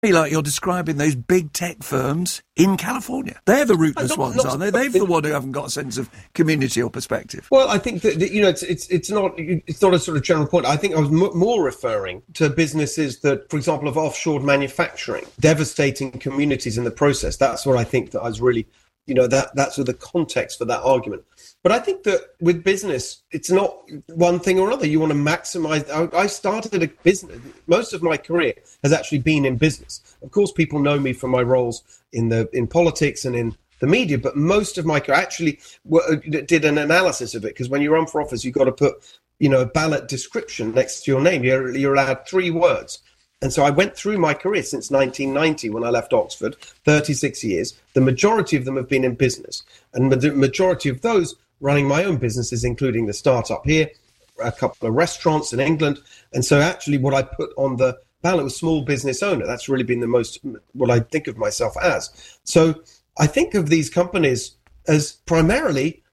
Like you're describing those big tech firms in California. They're the rootless ones, aren't they? They're the one who haven't got a sense of community or perspective. Well, I think that it's not a sort of general point. I think I was more referring to businesses that, for example, have offshored manufacturing, devastating communities in the process. That's what I think that I was really, that's the context for that argument. But I think that with business, it's not one thing or another. You want to maximize. I started a business. Most of my career has actually been in business. Of course, people know me from my roles in politics and in the media, but most of my career actually did an analysis of it, because when you run for office, you've got to put, a ballot description next to your name. You're allowed 3 words. And so I went through my career since 1990 when I left Oxford, 36 years. The majority of them have been in business. And the majority of those running my own businesses, including the startup here, a couple of restaurants in England. And so actually what I put on the ballot was small business owner. That's really been the most, what I think of myself as. So I think of these companies as primarily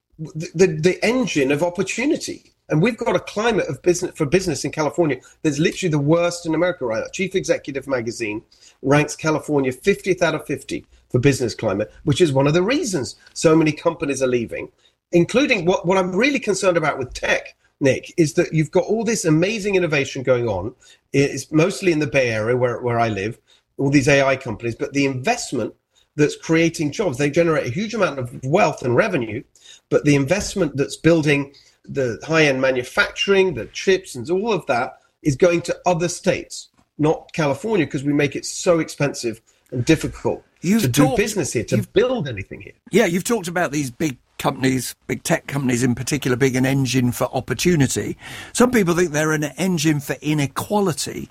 the engine of opportunity. And we've got a climate of business in California that's literally the worst in America right now. Chief Executive Magazine ranks California 50th out of 50 for business climate, which is one of the reasons so many companies are leaving, including what I'm really concerned about with tech, Nick, is that you've got all this amazing innovation going on. It's mostly in the Bay Area where I live, all these AI companies, but the investment that's creating jobs, they generate a huge amount of wealth and revenue, but the investment that's building the high-end manufacturing, the chips, and all of that is going to other states, not California, because we make it so expensive and difficult to do business here, to build anything here. Yeah, you've talked about these big companies, big tech companies in particular, being an engine for opportunity. Some people think they're an engine for inequality.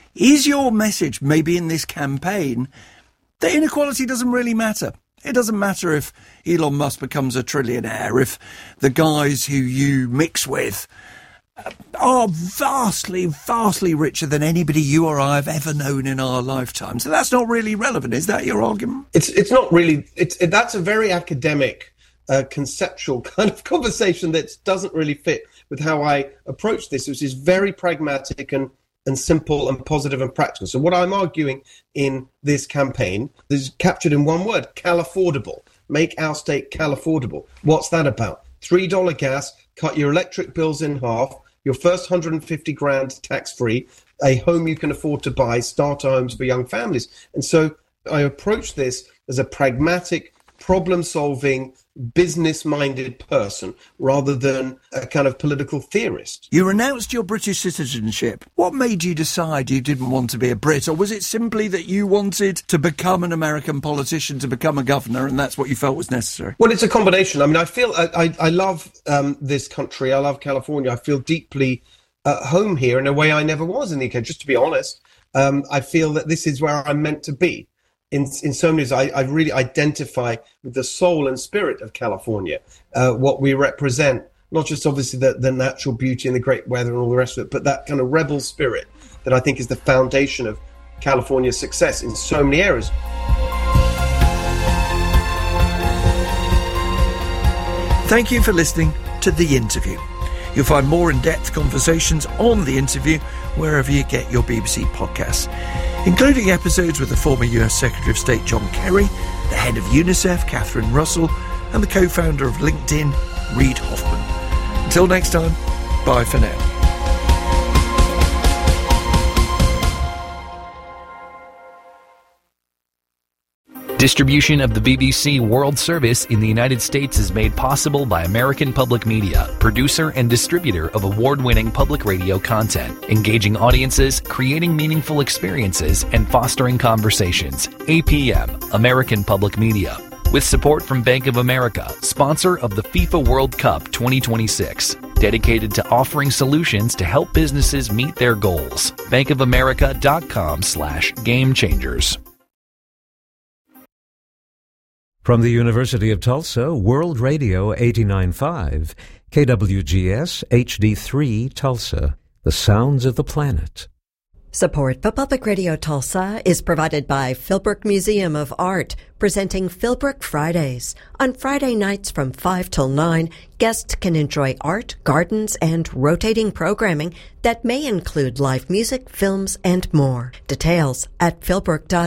Is your message, maybe in this campaign, that inequality doesn't really matter? It doesn't matter if Elon Musk becomes a trillionaire, if the guys who you mix with are vastly, vastly richer than anybody you or I have ever known in our lifetime. So that's not really relevant. Is that your argument? It's not really. That's a very academic, conceptual kind of conversation that doesn't really fit with how I approach this, which is very pragmatic and simple and positive and practical. So what I'm arguing in this campaign is captured in one word: Cal-affordable. Make our state Cal-affordable. What's that about? $3 gas, cut your electric bills in half, your first 150 grand tax-free, a home you can afford to buy, starter homes for young families. And so I approach this as a pragmatic, problem-solving, business-minded person rather than a kind of political theorist. You renounced your British citizenship. What made you decide you didn't want to be a Brit? Or was it simply that you wanted to become an American politician, to become a governor, and that's what you felt was necessary? Well, it's a combination. I mean, I feel I love this country. I love California. I feel deeply at home here in a way I never was in the UK, just to be honest. I feel that this is where I'm meant to be. In so many ways, I really identify with the soul and spirit of California, what we represent, not just obviously the natural beauty and the great weather and all the rest of it, but that kind of rebel spirit that I think is the foundation of California's success in so many areas. Thank you for listening to The Interview. You'll find more in-depth conversations on The Interview wherever you get your BBC podcasts, including episodes with the former US Secretary of State John Kerry, the head of UNICEF Catherine Russell, and the co-founder of LinkedIn Reid Hoffman. Until next time, bye for now. Distribution of the BBC World Service in the United States is made possible by American Public Media, producer and distributor of award-winning public radio content, engaging audiences, creating meaningful experiences, and fostering conversations. APM, American Public Media. With support from Bank of America, sponsor of the FIFA World Cup 2026. Dedicated to offering solutions to help businesses meet their goals. bankofamerica.com/gamechangers. From the University of Tulsa, World Radio 89.5, KWGS HD3 Tulsa, the sounds of the planet. Support for Public Radio Tulsa is provided by Philbrook Museum of Art, presenting Philbrook Fridays. On Friday nights from 5 till 9, guests can enjoy art, gardens, and rotating programming that may include live music, films, and more. Details at philbrook.org.